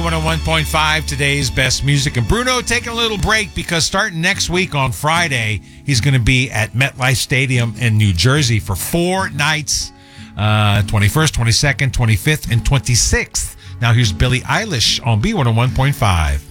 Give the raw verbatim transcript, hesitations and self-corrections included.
one oh one point five, today's best music. And Bruno taking a little break because starting next week on Friday, he's going to be at MetLife Stadium in New Jersey for four nights, uh, twenty-first, twenty-second, twenty-fifth, and twenty-sixth. Now here's Billie Eilish on B one oh one point five.